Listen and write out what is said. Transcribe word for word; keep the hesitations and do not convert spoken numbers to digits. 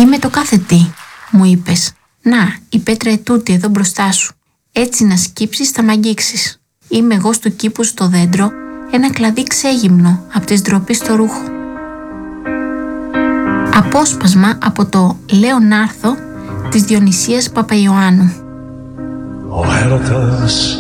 «Είμαι το κάθε τι», μου είπες. «Να, η πέτρα ετούτη εδώ μπροστά σου. Έτσι να σκύψεις θα μ' αγγίξεις. Είμαι εγώ στο κήπο στο δέντρο, ένα κλαδί ξέγυμνο απ' της ντροπής στο ρούχο». Απόσπασμα από το «Λέω να'ρθω» της Διονυσίας Παπαϊωάννου. Ο έρωτας